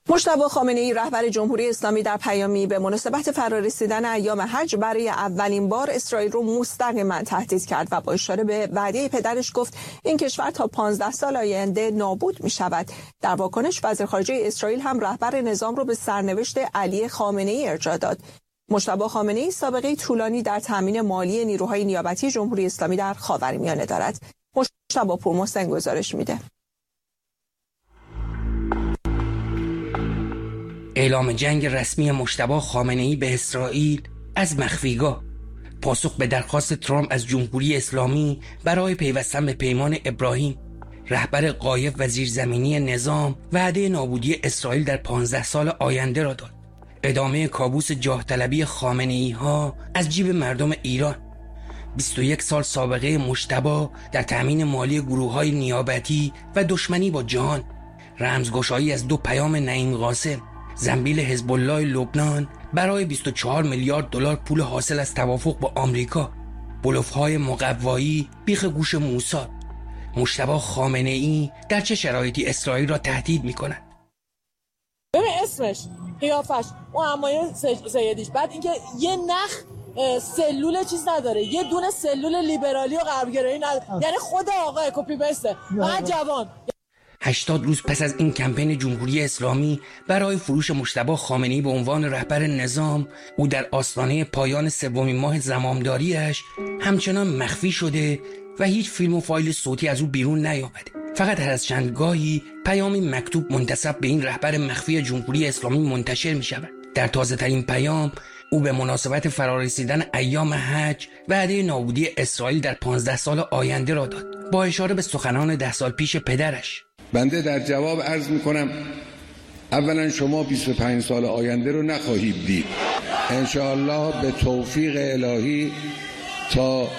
مجتبی خامنه‌ای رهبر جمهوری اسلامی در پیامی به مناسبت فرارسیدن ایام حج برای اولین بار اسرائیل رو مستقیما تهدید کرد و با اشاره به وعده پدرش گفت این کشور تا 15 سال آینده نابود می شود. در واکنش وزیر خارجه اسرائیل هم رهبر نظام رو به سرنوشت علی خامنه‌ای ارجاع داد. مجتبی خامنه‌ای سابقه طولانی در تامین مالی نیروهای نیابتی جمهوری اسلامی در خاورمیانه دارد. مجتبی پورمحسن گزارش میده. اعلام جنگ رسمی مجتبی خامنه‌ای به اسرائیل از مخفیگاه، پاسخ به درخواست ترامپ از جمهوری اسلامی برای پیوستن به پیمان ابراهیم، رهبر غایب و زیرزمینی نظام وعده نابودی اسرائیل در 15 سال آینده را داد. ادامه کابوس جاه طلبی خامنه‌ای ها از جیب مردم ایران. 21 سال سابقه مجتبی در تأمین مالی گروه‌های نیابتی و دشمنی با جهان، رمزگشایی از 2 پیام نعیم قاسم، زنبیل حزب الله لبنان برای 24 میلیارد دلار پول حاصل از توافق با آمریکا، بلوف‌های مقوایی، بیخ گوش موساد. مجتبی خامنه‌ای در چه شرایطی اسرائیل را تهدید می‌کند؟ ببین اسمش، قیافش، اون عمایه سیدیش، بعد اینکه یه نخ سلول چیز نداره، یه دونه سلول لیبرالی و غربگرایی نداره، یعنی خود آقای کپی بسته. من جوان 80 روز پس از این کمپین جمهوری اسلامی برای فروش مجتبی خامنه‌ای به عنوان رهبر نظام، او در آستانه پایان سومین ماه زمامداریش همچنان مخفی شده و هیچ فیلم و فایل صوتی از او بیرون نیامده. فقط هر از چندگاهی پیامی مکتوب منتسب به این رهبر مخفی جمهوری اسلامی منتشر می شود. در تازه ترین پیام او به مناسبت فرارسیدن ایام حج وعده نابودی اسرائیل در 15 سال آینده را داد، با اشاره به سخنان 10 سال پیش پدرش. بنده در جواب عرض میکنم اولا شما 25 سال آینده رو نخواهید دید. انشاءالله به توفیق الهی تا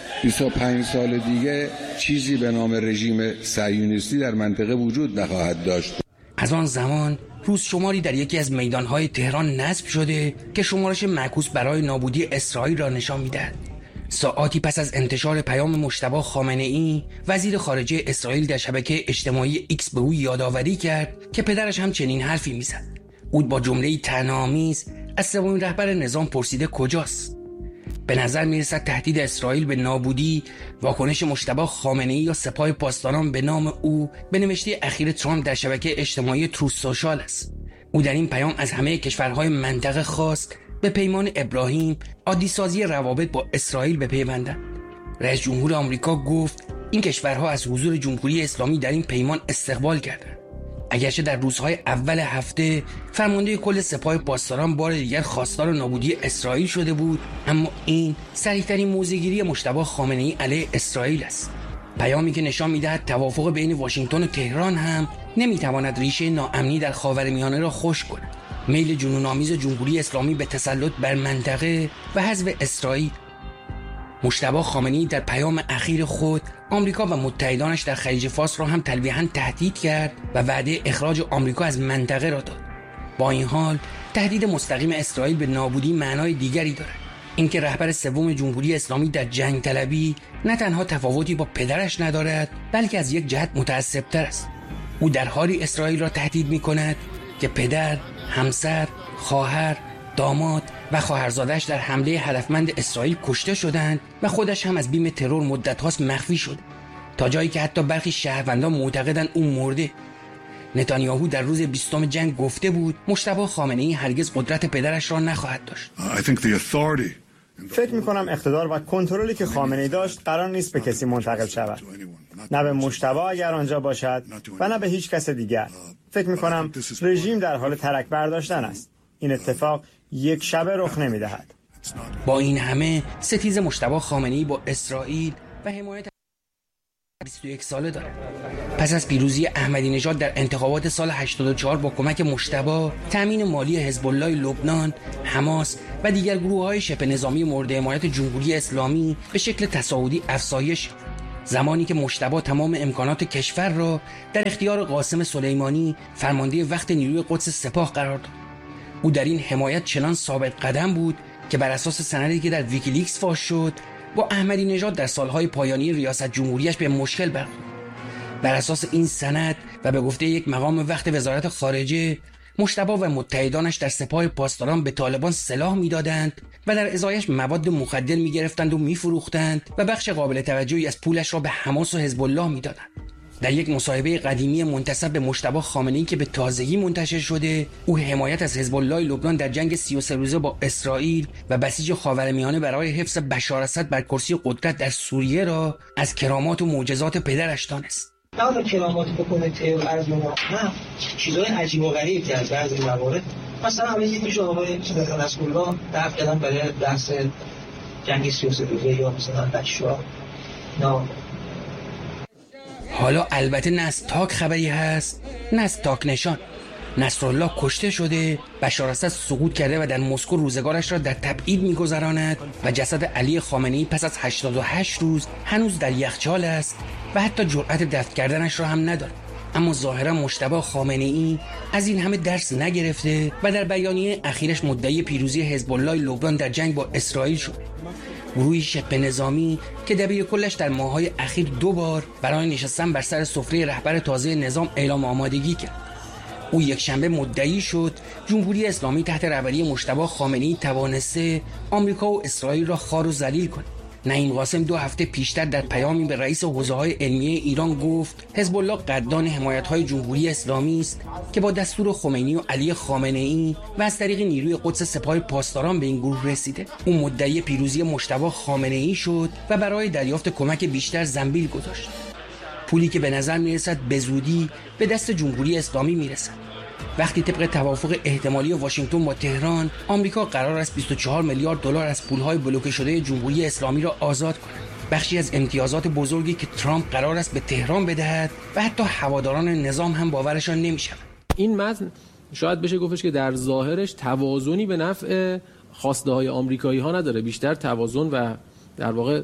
25 سال دیگه چیزی به نام رژیم صهیونیستی در منطقه وجود نخواهد داشت. از آن زمان روز شماری در یکی از میدانهای تهران نصب شده که شمارش معکوس برای نابودی اسرائیل را نشان می‌دهد. ساعاتی پس از انتشار پیام مجتبی خامنه‌ای، وزیر خارجه اسرائیل در شبکه اجتماعی ایکس به او یادآوری کرد که پدرش هم چنین حرفی میزد. او با جمله‌ای طعنه‌آمیز از سومین رهبر نظام پرسیده کجاست. به نظر میرسد تهدید اسرائیل به نابودی واکنش مجتبی خامنه‌ای یا سپاه پاسداران به نام او به نوشته اخیر ترامپ در شبکه اجتماعی تروث سوشال است. او در این پیام از همه کشورهای منطقه خواست به پیمان ابراهیم، عادی سازی روابط با اسرائیل بپیوندند. رئیس جمهور آمریکا گفت این کشورها از حضور جمهوری اسلامی در این پیمان استقبال کردند. اگرچه در روزهای اول هفته فرمانده کل سپاه پاسداران بار دیگر خواستار نابودی اسرائیل شده بود، اما این صریح‌ترین موضع‌گیری مجتبی خامنه‌ای علیه اسرائیل است. پیامی که نشان می‌دهد توافق بین واشنگتن و تهران هم نمی‌تواند ریشه ناامنی در خاورمیانه را خشک کند. میل جنون‌آمیز جمهوری اسلامی به تسلط بر منطقه و حذف اسرائیل. مجتبی خامنه‌ای در پیام اخیر خود آمریکا و متحدانش در خلیج فارس را هم تلویحاً تهدید کرد و وعده اخراج آمریکا از منطقه را داد. با این حال تهدید مستقیم اسرائیل به نابودی معنای دیگری دارد. اینکه رهبر سوم جمهوری اسلامی در جنگ طلبی نه تنها تفاوتی با پدرش ندارد، بلکه از یک جهت متعصب‌تر است. او در حالی اسرائیل را تهدید می‌کند که پدر، همسر، خواهر، داماد و خواهرزادش در حمله هدفمند اسرائیل کشته شدند و خودش هم از بیم ترور مدت هاست مخفی شده، تا جایی که حتی برخی شهروندان معتقدند او مرده. نتانیاهو در روز 20 جنگ گفته بود مجتبی خامنه‌ای هرگز قدرت پدرش را نخواهد داشت. فکر می‌کنم اقتدار و کنترلی که خامنه‌ای داشت قرار نیست به کسی منتقل شود. نه به مجتبی اگر آنجا باشد و نه به هیچ کس دیگر. فکر می‌کنم رژیم در حال ترک برداشتن است. این اتفاق یک شبه رخ نمی‌دهد. با این همه ستیز مجتبی خامنه‌ای با اسرائیل و حمایت 21 ساله دارد. پس از پیروزی احمدی نژاد در انتخابات سال 84 با کمک مجتبی، تامین مالی حزب الله لبنان، حماس و دیگر گروه‌های شبه نظامی مورد حمایت جمهوری اسلامی به شکل تصاعدی افزایش، زمانی که مجتبی تمام امکانات کشور را در اختیار قاسم سلیمانی، فرمانده وقت نیروی قدس سپاه قرار داد. او در این حمایت چنان ثابت قدم بود که بر اساس سندی که در ویکیلیکس فاش شد، با احمدی نژاد در سالهای پایانی ریاست جمهوریش به مشکل برخورد. بر اساس این سند و به گفته یک مقام وقت وزارت خارجه، مجتبی و متحدانش در سپاه پاسداران به طالبان سلاح میدادند و در ازایش مواد مخدر میگرفتند و میفروختند و بخش قابل توجهی از پولش را به حماس و حزب الله میدادند. در یک مصاحبه قدیمی منتسب به مجتبی خامنه‌ای که به تازگی منتشر شده، او حمایت از حزب الله لبنان در جنگ 33 روزه با اسرائیل و بسیج خاورمیانه برای حفظ بشار اسد بر کرسی قدرت در سوریه را از کرامات و معجزات پدرش دانست. نه کرامات بکنه تئور از ما، نه چیزای عجیب و غریب که از بعضی موارد، مثلا الان یکیشو آقای نصرالله دفع کردن برای بحث جنگ 33 روزه یا مثلا بچه‌ها. نه حالا البته نه از تاک خبری هست نه از تاک نشان. نصرالله کشته شده، بشار اسد سقوط کرده و در مسکو روزگارش را در تبعید می‌گذراند و جسد علی خامنه‌ای پس از 88 روز هنوز در یخچال است و حتی جرأت دفن کردنش را هم ندارد. اما ظاهرا مجتبی خامنه‌ای از این همه درس نگرفته و در بیانیه اخیرش مدعی پیروزی حزب الله لبنان در جنگ با اسرائیل شد. گروهی شبه نظامی که دبیر کلش در ماه‌های اخیر 2 بار برای نشستن بر سر سفره رهبر تازه نظام اعلام آمادگی کرد. او یک شنبه مدعی شد جمهوری اسلامی تحت رهبری مجتبی خامنه‌ای توانسته آمریکا و اسرائیل را خوار و ذلیل کند. نعیم قاسم 2 هفته پیشتر در پیامی به رئیس حوزه‌های علمیه ایران گفت حزب الله قدردان حمایت‌های جمهوری اسلامی است که با دستور خمینی و علی خامنه‌ای و از طریق نیروی قدس سپاه پاسداران به این گروه رسیده. او مدعی پیروزی مجتبی خامنه‌ای شد و برای دریافت کمک بیشتر زنبیل گذاشت. پولی که به نظر میرسد به زودی به دست جمهوری اسلامی میرسد. وقتی طبق توافق احتمالی واشنگتن با تهران، آمریکا قرار است 24 میلیارد دلار از پولهای بلوکه شده جمهوری اسلامی را آزاد کند. بخشی از امتیازات بزرگی که ترامپ قرار است به تهران بدهد و حتی هواداران نظام هم باورشان نمی‌شود. این متن شاید بشه گفتش که در ظاهرش توازنی به نفع خواسته‌های آمریکایی‌ها نداره، بیشتر توازن و در واقع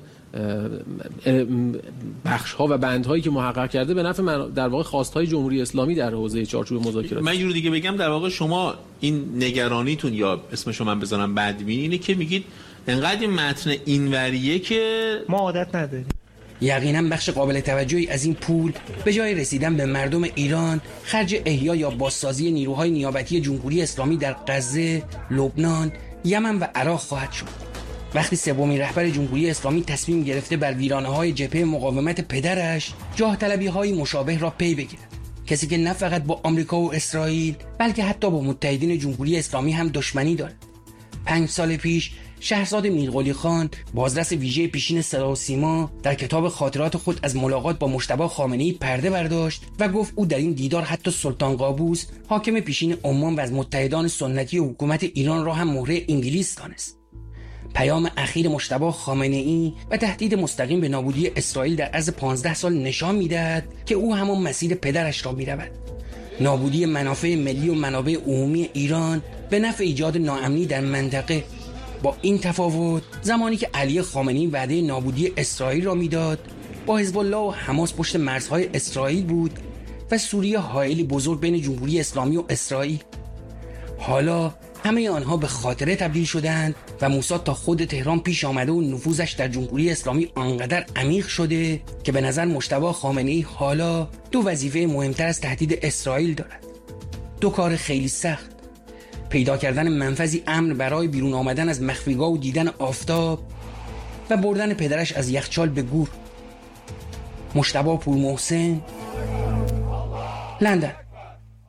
بخش‌ها و بندهایی که محقق کرده به نفع در واقع خواستهای جمهوری اسلامی در حوزه چارچوب مذاکرات. من یه جور دیگه بگم، در واقع شما این نگرانیتون یا اسمشو من بذارم بدبینی اینه که میگید انقدر این متن اینوریه که ما عادت نداریم. یقینا بخش قابل توجهی از این پول به جای رسیدن به مردم ایران خرج احیا یا بازسازی نیروهای نیابتی جمهوری اسلامی در غزه، لبنان، یمن و عراق خواهد شد. وقتی سومین رهبر جمهوری اسلامی تصمیم گرفته بر ویرانه‌های جبهه مقاومت پدرش جاه طلبی‌های مشابه را پی بگیرد، کسی که نه فقط با آمریکا و اسرائیل بلکه حتی با متحدین جمهوری اسلامی هم دشمنی دارد. 5 سال پیش شهرزاد میرقلی خان، بازرس ویژه پیشین صدا و سیما، در کتاب خاطرات خود از ملاقات با مجتبی خامنه‌ای پرده برداشت و گفت او در این دیدار حتی سلطان قابوس، حاکم پیشین عمان و از متحدان سنتی حکومت ایران را هم مهره انگلیس دانست. پیام اخیر مجتبی خامنه‌ای و تهدید مستقیم به نابودی اسرائیل در عرض 15 سال نشان می‌دهد که او همان مسیر پدرش را می‌رود. نابودی منافع ملی و منابع عمومی ایران به نفع ایجاد ناامنی در منطقه. با این تفاوت زمانی که علی خامنه‌ای وعده نابودی اسرائیل را میداد، با حزب الله و حماس پشت مرزهای اسرائیل بود و سوریه حائلی بزرگ بین جمهوری اسلامی و اسرائیل. حالا همه آنها به خاطره تبدیل شدند و موساد تا خود تهران پیش آمده و نفوذش در جمهوری اسلامی آنقدر عمیق شده که به نظر مجتبی خامنه‌ای حالا 2 وظیفه مهمتر از تهدید اسرائیل دارد. 2 کار خیلی سخت: پیدا کردن منفذی امن برای بیرون آمدن از مخفیگاه و دیدن آفتاب و بردن پدرش از یخچال به گور. مجتبی پورمحسن، لندن.